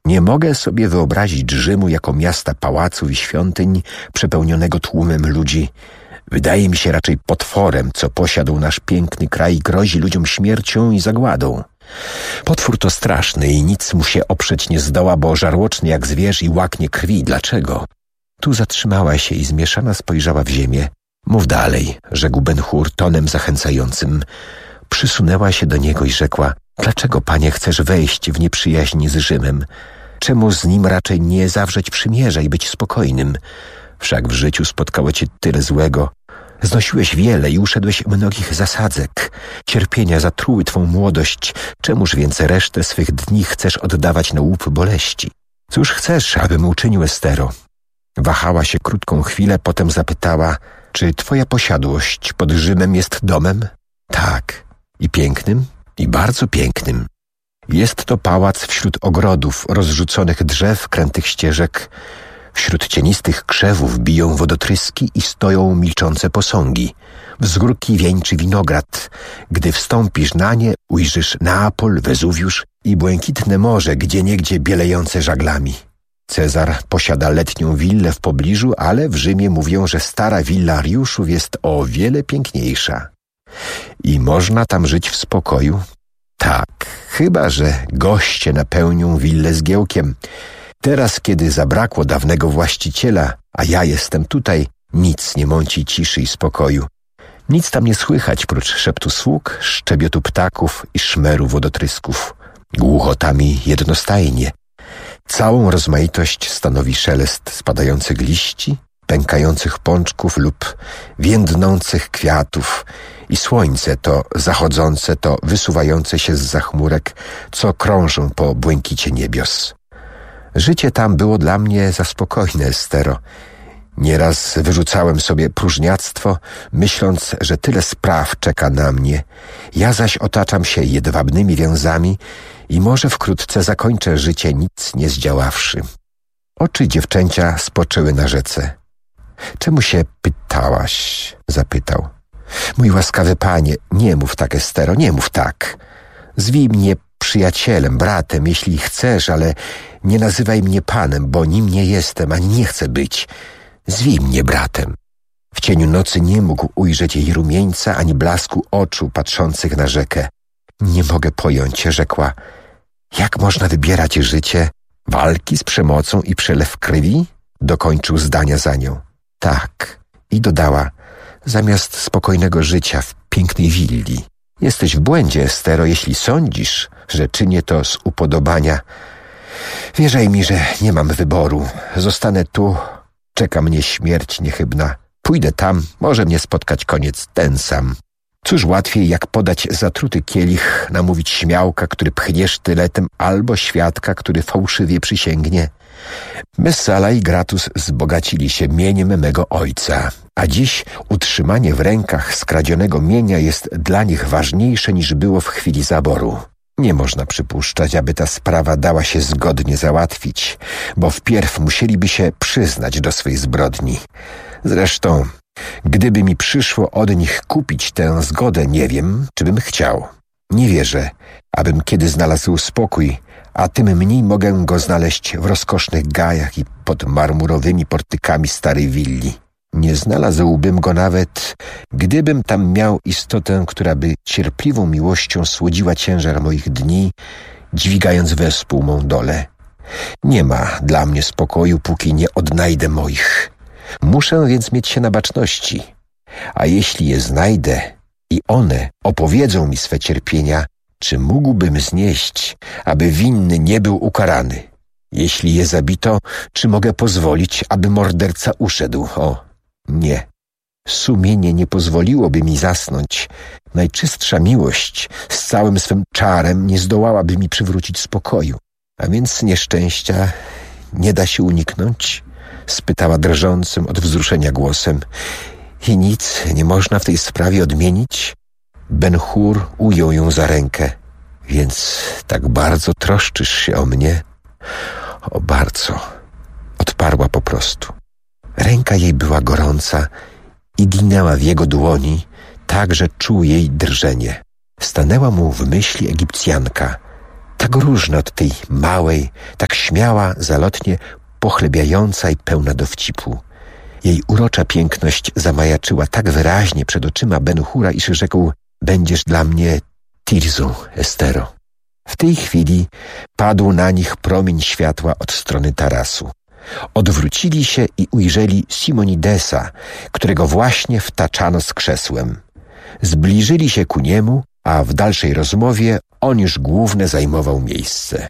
Nie mogę sobie wyobrazić Rzymu jako miasta pałaców i świątyń przepełnionego tłumem ludzi. Wydaje mi się raczej potworem, co posiadł nasz piękny kraj i grozi ludziom śmiercią i zagładą. Potwór to straszny i nic mu się oprzeć nie zdoła, bo żarłoczny jak zwierz i łaknie krwi. Dlaczego? Tu zatrzymała się i zmieszana spojrzała w ziemię. Mów dalej, rzekł Ben-Hur tonem zachęcającym. Przysunęła się do niego i rzekła: dlaczego, panie, chcesz wejść w nieprzyjaźń z Rzymem? Czemu z nim raczej nie zawrzeć przymierza i być spokojnym? Wszak w życiu spotkało cię tyle złego. Znosiłeś wiele i uszedłeś mnogich zasadzek. Cierpienia zatruły twą młodość. Czemuż więc resztę swych dni chcesz oddawać na łup boleści? Cóż chcesz, abym uczynił, Estero? Wahała się krótką chwilę, potem zapytała: czy twoja posiadłość pod Rzymem jest domem? Tak. I pięknym? I bardzo pięknym. Jest to pałac wśród ogrodów, rozrzuconych drzew, krętych ścieżek. Wśród cienistych krzewów biją wodotryski i stoją milczące posągi. Wzgórki wieńczy winograd. Gdy wstąpisz na nie, ujrzysz Neapol, Wezuwiusz i błękitne morze, gdzieniegdzie bielejące żaglami. Cezar posiada letnią willę w pobliżu, ale w Rzymie mówią, że stara willa Ariuszów jest o wiele piękniejsza. I można tam żyć w spokoju? Tak, chyba że goście napełnią willę zgiełkiem. Teraz, kiedy zabrakło dawnego właściciela, a ja jestem tutaj, nic nie mąci ciszy i spokoju. Nic tam nie słychać prócz szeptu sług, szczebiotu ptaków i szmeru wodotrysków. Głuchotami jednostajnie. Całą rozmaitość stanowi szelest spadających liści, pękających pączków lub więdnących kwiatów i słońce to zachodzące, to wysuwające się zza chmurek, co krążą po błękicie niebios. Życie tam było dla mnie za spokojne, Estero. Nieraz wyrzucałem sobie próżniactwo, myśląc, że tyle spraw czeka na mnie. Ja zaś otaczam się jedwabnymi więzami i może wkrótce zakończę życie nic nie zdziaławszy. Oczy dziewczęcia spoczęły na rzece. Czemu się pytałaś? Zapytał. Mój łaskawy panie, nie mów tak, Estero, nie mów tak. Zwij mnie przyjacielem, bratem, jeśli chcesz, ale nie nazywaj mnie panem, bo nim nie jestem, ani nie chcę być. Zwij mnie bratem. W cieniu nocy nie mógł ujrzeć jej rumieńca, ani blasku oczu patrzących na rzekę. Nie mogę pojąć, rzekła. Jak można wybierać życie? Walki z przemocą i przelew krwi? Dokończył zdania za nią. Tak. I dodała, zamiast spokojnego życia w pięknej willi. Jesteś w błędzie, Estero, jeśli sądzisz, że czynię to z upodobania. Wierzaj mi, że nie mam wyboru. Zostanę tu, czeka mnie śmierć niechybna. Pójdę tam, może mnie spotkać koniec ten sam. Cóż łatwiej, jak podać zatruty kielich, namówić śmiałka, który pchnie sztyletem, albo świadka, który fałszywie przysięgnie. Messala i Gratus wzbogacili się mieniem mego ojca, a dziś utrzymanie w rękach skradzionego mienia jest dla nich ważniejsze niż było w chwili zaboru. Nie można przypuszczać, aby ta sprawa dała się zgodnie załatwić, bo wpierw musieliby się przyznać do swej zbrodni. Zresztą, gdyby mi przyszło od nich kupić tę zgodę, nie wiem, czy bym chciał. Nie wierzę, abym kiedy znalazł spokój, a tym mniej mogę go znaleźć w rozkosznych gajach i pod marmurowymi portykami starej willi. Nie znalazłbym go nawet, gdybym tam miał istotę, która by cierpliwą miłością słodziła ciężar moich dni, dźwigając wespół mą dolę. Nie ma dla mnie spokoju, póki nie odnajdę moich. Muszę więc mieć się na baczności, a jeśli je znajdę i one opowiedzą mi swe cierpienia, czy mógłbym znieść, aby winny nie był ukarany? Jeśli je zabito, czy mogę pozwolić, aby morderca uszedł? O, nie. Sumienie nie pozwoliłoby mi zasnąć. Najczystsza miłość z całym swym czarem nie zdołałaby mi przywrócić spokoju. A więc nieszczęścia nie da się uniknąć? Spytała drżącym od wzruszenia głosem. I nic nie można w tej sprawie odmienić? Ben-Hur ujął ją za rękę. Więc tak bardzo troszczysz się o mnie? O, bardzo. Odparła po prostu. Ręka jej była gorąca i ginęła w jego dłoni, tak że czuł jej drżenie. Stanęła mu w myśli Egipcjanka. tak różna od tej małej, tak śmiała, zalotnie pochlebiająca i pełna dowcipu. Jej urocza piękność zamajaczyła tak wyraźnie przed oczyma Ben-Hura, iż rzekł: będziesz dla mnie Tirzą, Estero. W tej chwili padł na nich promień światła od strony tarasu. Odwrócili się i ujrzeli Simonidesa, którego właśnie wtaczano z krzesłem. Zbliżyli się ku niemu, a w dalszej rozmowie on już główne zajmował miejsce.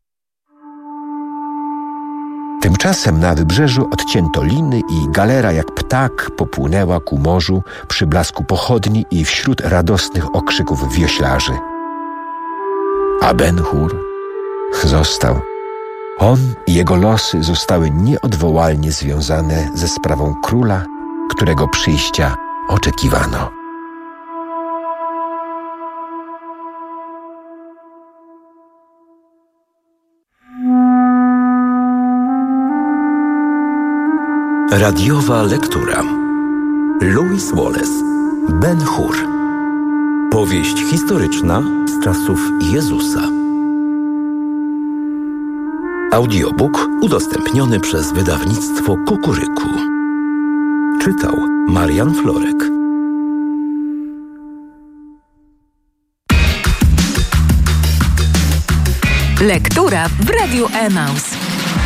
Tymczasem na wybrzeżu odcięto liny i galera jak ptak popłynęła ku morzu przy blasku pochodni i wśród radosnych okrzyków wioślarzy. A Ben-Hur został. On i jego losy zostały nieodwołalnie związane ze sprawą króla, którego przyjścia oczekiwano. Radiowa lektura. Lewis Wallace, Ben-Hur. Powieść historyczna z czasów Jezusa. Audiobook udostępniony przez wydawnictwo Kukuryku. Czytał Marian Florek. Lektura w Radiu Emaus.